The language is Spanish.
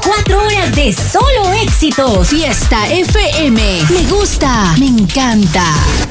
4 horas de solo éxitos. Fiesta FM. Me gusta, me encanta.